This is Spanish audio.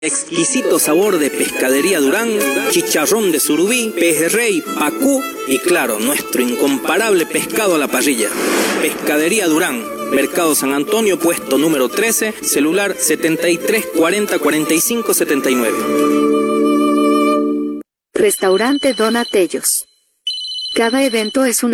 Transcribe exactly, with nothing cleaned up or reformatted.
Exquisito sabor de Pescadería Durán, chicharrón de surubí, pejerrey, pacú y claro, nuestro incomparable pescado a la parrilla. Pescadería Durán, Mercado San Antonio, puesto número trece, celular setenta y tres cuarenta cuarenta y cinco setenta y nueve. Restaurante Donatellos. Cada evento es una